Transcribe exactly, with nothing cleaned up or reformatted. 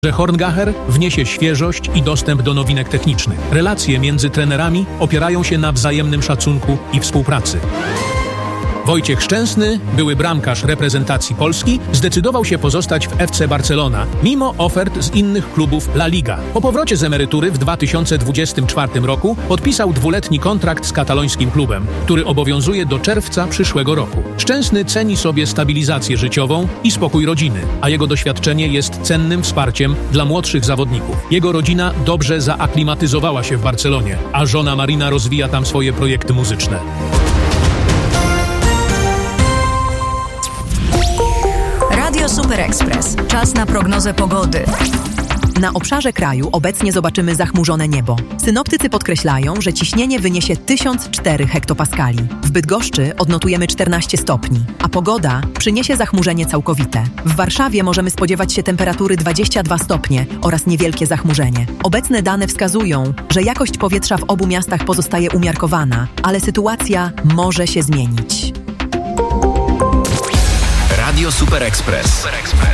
że Horngacher wniesie świeżość i dostęp do nowinek technicznych. Relacje między trenerami opierają się na wzajemnym szacunku i współpracy. Wojciech Szczęsny, były bramkarz reprezentacji Polski, zdecydował się pozostać w F C Barcelona, mimo ofert z innych klubów La Liga. Po powrocie z emerytury w dwa tysiące dwudziestym czwartym roku podpisał dwuletni kontrakt z katalońskim klubem, który obowiązuje do czerwca przyszłego roku. Szczęsny ceni sobie stabilizację życiową i spokój rodziny, a jego doświadczenie jest cennym wsparciem dla młodszych zawodników. Jego rodzina dobrze zaaklimatyzowała się w Barcelonie, a żona Marina rozwija tam swoje projekty muzyczne. Radio Super Express. Czas na prognozę pogody. Na obszarze kraju obecnie zobaczymy zachmurzone niebo. Synoptycy podkreślają, że ciśnienie wyniesie tysiąc cztery hektopaskali. W Bydgoszczy odnotujemy czternaście stopni, a pogoda przyniesie zachmurzenie całkowite. W Warszawie możemy spodziewać się temperatury dwadzieścia dwa stopnie oraz niewielkie zachmurzenie. Obecne dane wskazują, że jakość powietrza w obu miastach pozostaje umiarkowana, ale sytuacja może się zmienić. Radio Super Express.